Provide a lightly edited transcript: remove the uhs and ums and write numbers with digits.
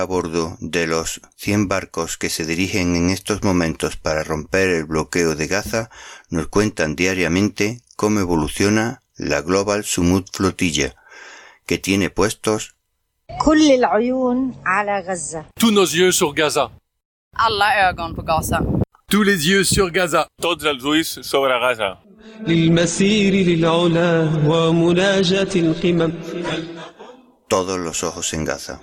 a bordo de los 100 barcos que se dirigen en estos momentos para romper el bloqueo de Gaza nos cuentan diariamente cómo evoluciona la Global Sumud Flotilla, que tiene puestos tous nos yeux sur Gaza. Alla ögon på Gaza. Tous les yeux sur Gaza. Tots els ulls sobre Gaza. Todos los ojos en Gaza.